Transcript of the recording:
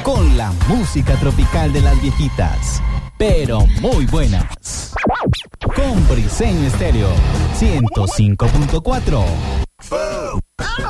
con la música tropical de las viejitas, pero muy buenas. Con Briseño Estéreo 105.4.